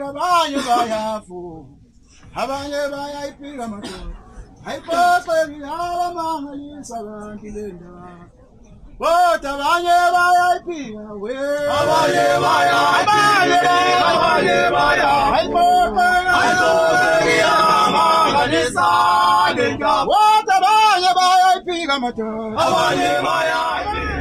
abanye bayafu abanye bayayiphika madoda ayiphoseni abamangalisa abantilenda kodwa abanye bayayiphika we abanye baya ayiphoseni abamangalisa lenda kodwa abanye bayayiphika madoda abanye bayayiphika